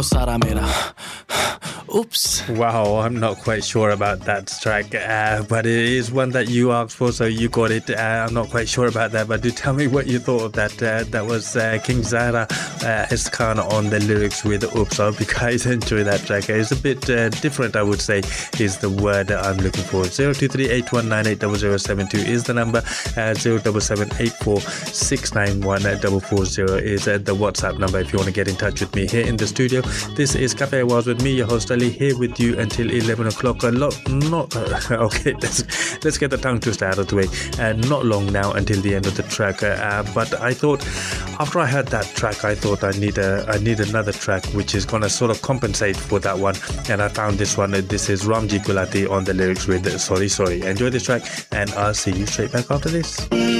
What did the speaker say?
तो सारा मेरा oops. Wow, I'm not quite sure about that track, but it is one that you asked for, so you got it. I'm not quite sure about that, but do tell me what you thought of that. That was King Zahra Khan on the lyrics with Oops. I hope you guys enjoy that track. It's a bit different, I would say, is the word that I'm looking for. 02381980072 is the number. 07784691440 is the WhatsApp number if you want to get in touch with me here in the studio. This is Cafe Awards with me, your host Ali, here with you until 11 o'clock. Okay, let's get the tongue twister out of the way. Not long now until the end of the track, but I thought after I heard that track, I thought I need another track which is gonna sort of compensate for that one, and I found this one. This is Ramji Gulati on the lyrics with Sorry Sorry. Enjoy this track, and I'll see you straight back after this.